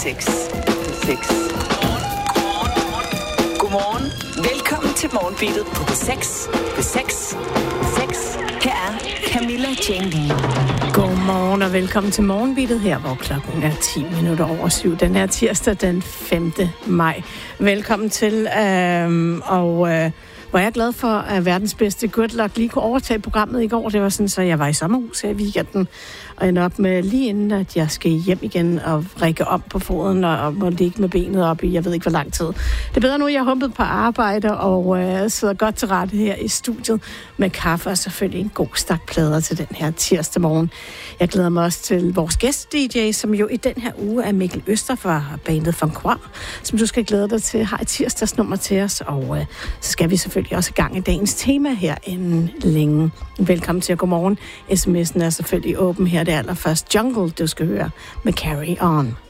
6. Godmorgen. Velkommen til Morgenbeatet på B6. Her er Camilla Jane Lea. Godmorgen og velkommen til Morgenbeatet her, hvor klokken er 7:10 den her tirsdag den 5. maj. Velkommen til, hvor jeg er glad for, at verdens bedste Good Luck lige kunne overtage programmet i går. Det var sådan, så jeg var i sommerhus her i weekenden, og endte op med lige inden, at jeg skal hjem igen og række om på foden og må ligge med benet op i, jeg ved ikke hvor lang tid. Det er bedre nu, jeg har humpet på arbejde og sidder godt til rette her i studiet med kaffe og selvfølgelig en god stak plader til den her tirsdag morgen. Jeg glæder mig også til vores gæst-DJ, som jo i den her uge er Mikkel Øster fra bandet Von Quam, som du skal glæde dig til, har et tirsdagsnummer til os, og så skal vi selvfølgelig også i gang i dagens tema her inden længe. Velkommen til og godmorgen. SMS'en er selvfølgelig åben her. Det er allerførst Jungle, du skal høre med Carry On.